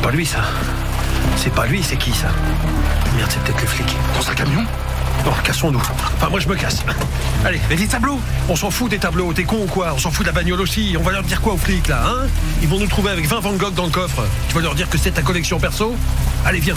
pas lui, ça. C'est pas lui, c'est qui, ça? Merde, c'est peut-être le flic. Dans un camion? Non, cassons-nous. Enfin, moi, je me casse. Allez, mais les tableaux? On s'en fout des tableaux, t'es con ou quoi? On s'en fout de la bagnole aussi. On va leur dire quoi aux flics, là, hein? Ils vont nous trouver avec 20 Van Gogh dans le coffre. Tu vas leur dire que c'est ta collection perso? Allez, viens.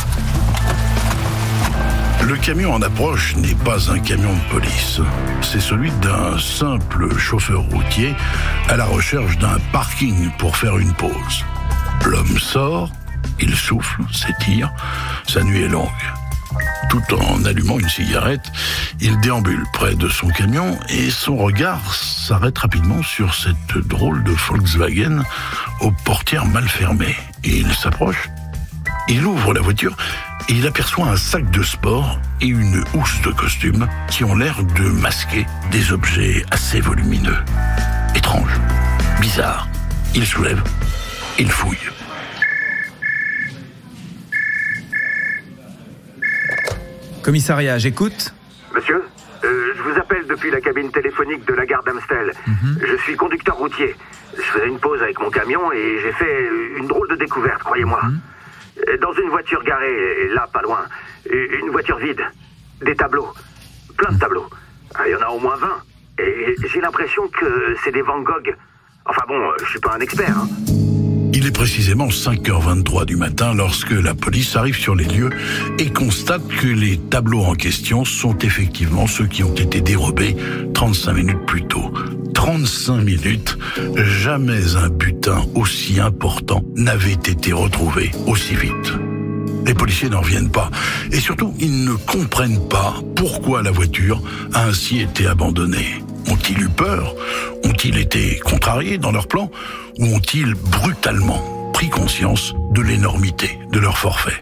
Le camion en approche n'est pas un camion de police. C'est celui d'un simple chauffeur routier à la recherche d'un parking pour faire une pause. L'homme sort, il souffle, s'étire, sa nuit est longue. Tout en allumant une cigarette, il déambule près de son camion et son regard s'arrête rapidement sur cette drôle de Volkswagen aux portières mal fermées. Il s'approche, il ouvre la voiture et il aperçoit un sac de sport et une housse de costume qui ont l'air de masquer des objets assez volumineux. Étrange, bizarre. Il soulève, il fouille. Commissariat, j'écoute. Monsieur, je vous appelle depuis la cabine téléphonique de la gare d'Amstel. Je suis conducteur routier. Je faisais une pause avec mon camion et j'ai fait une drôle de découverte, croyez-moi. Dans une voiture garée, là, pas loin, une voiture vide, des tableaux, plein de tableaux. Il y en a au moins 20. Et j'ai l'impression que c'est des Van Gogh. Enfin bon, je suis pas un expert, hein. Il est précisément 5h23 du matin lorsque la police arrive sur les lieux et constate que les tableaux en question sont effectivement ceux qui ont été dérobés 35 minutes plus tôt. 35 minutes, jamais un butin aussi important n'avait été retrouvé aussi vite. Les policiers n'en reviennent pas. Et surtout, ils ne comprennent pas pourquoi la voiture a ainsi été abandonnée. Ont-ils eu peur? Ont-ils été contrariés dans leur plan? Ou ont-ils brutalement pris conscience de l'énormité de leur forfait?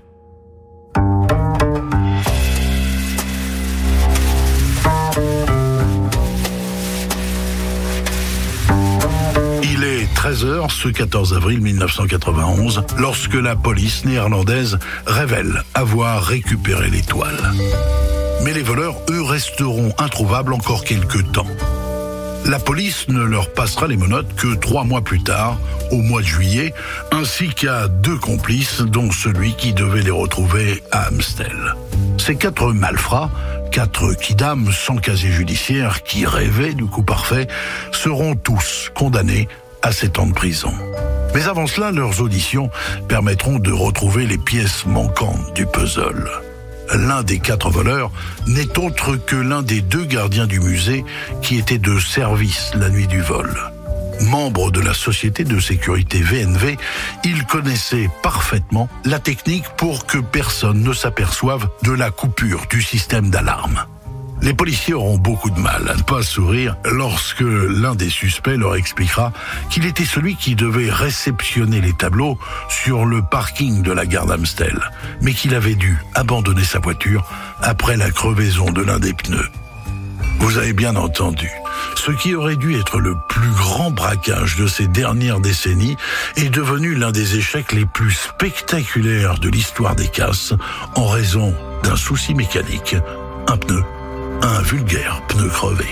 Il est 13h ce 14 avril 1991 lorsque la police néerlandaise révèle avoir récupéré les toiles. Mais les voleurs, eux, resteront introuvables encore quelques temps. La police ne leur passera les menottes que 3 mois plus tard, au mois de juillet, ainsi qu'à 2 complices, dont celui qui devait les retrouver à Amstel. Ces 4 malfrats, 4 kidams sans casier judiciaire qui rêvaient du coup parfait, seront tous condamnés à 7 ans de prison. Mais avant cela, leurs auditions permettront de retrouver les pièces manquantes du puzzle. L'un des 4 voleurs n'est autre que l'un des 2 gardiens du musée qui était de service la nuit du vol. Membre de la société de sécurité VNV, il connaissait parfaitement la technique pour que personne ne s'aperçoive de la coupure du système d'alarme. Les policiers auront beaucoup de mal à ne pas sourire lorsque l'un des suspects leur expliquera qu'il était celui qui devait réceptionner les tableaux sur le parking de la gare d'Amstel, mais qu'il avait dû abandonner sa voiture après la crevaison de l'un des pneus. Vous avez bien entendu, ce qui aurait dû être le plus grand braquage de ces dernières décennies est devenu l'un des échecs les plus spectaculaires de l'histoire des casses en raison d'un souci mécanique, un vulgaire pneu crevé.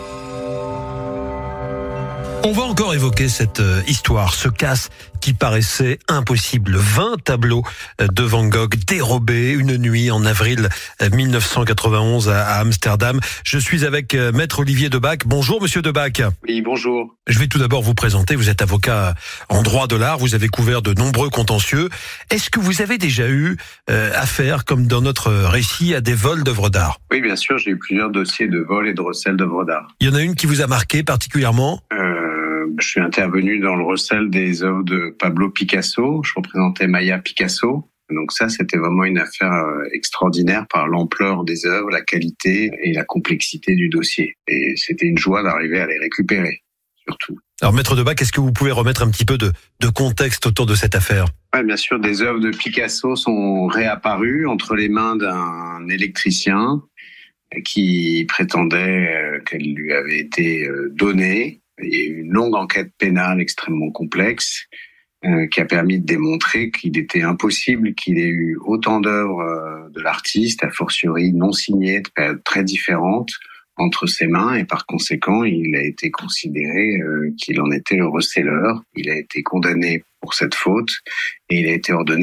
On va encore évoquer cette histoire, ce casse qui paraissait impossible. 20 tableaux de Van Gogh dérobés une nuit en avril 1991 à Amsterdam. Je suis avec Maître Olivier Debac. Bonjour Monsieur Debac. Oui, bonjour. Je vais tout d'abord vous présenter. Vous êtes avocat en droit de l'art. Vous avez couvert de nombreux contentieux. Est-ce que vous avez déjà eu affaire, comme dans notre récit, à des vols d'œuvres d'art? Oui, bien sûr, j'ai eu plusieurs dossiers de vol et de recel d'œuvres d'art. Il y en a une qui vous a marqué particulièrement? Je suis intervenu dans le recel des œuvres de Pablo Picasso. Je représentais Maya Picasso. Donc ça, c'était vraiment une affaire extraordinaire par l'ampleur des œuvres, la qualité et la complexité du dossier. Et c'était une joie d'arriver à les récupérer, surtout. Alors, Maître Debac, est-ce que vous pouvez remettre un petit peu de contexte autour de cette affaire? Oui, bien sûr, des œuvres de Picasso sont réapparues entre les mains d'un électricien qui prétendait qu'elle lui avait été donnée. Il y a eu une longue enquête pénale extrêmement complexe qui a permis de démontrer qu'il était impossible qu'il ait eu autant d'œuvres de l'artiste, a fortiori non signées, de périodes très différentes, entre ses mains, et par conséquent, il a été considéré qu'il en était le receleur. Il a été condamné pour cette faute et il a été ordonné